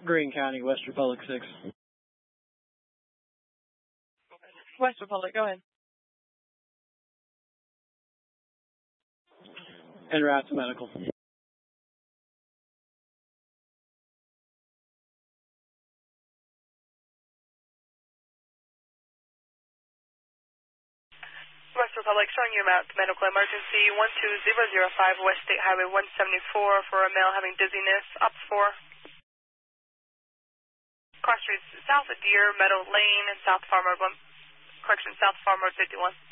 Greene County, West Republic 6. West Republic, go ahead. En route to medical. West Republic, showing you about medical emergency 12005 West State Highway 174 for a male having dizziness, up 4. Cross streets south of Deer, Meadow Lane, and South Farm Road 51.